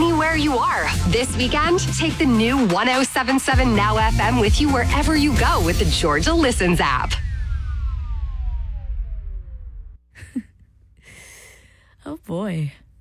anywhere you are. This weekend, take the new 1077 Now FM with you wherever you go with the Georgia Listens app. Oh boy.